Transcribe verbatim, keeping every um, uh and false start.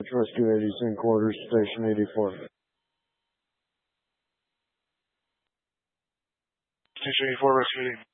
Rescue eighty's in quarters, station eighty-four. Station eighty-four, Rescue eighty.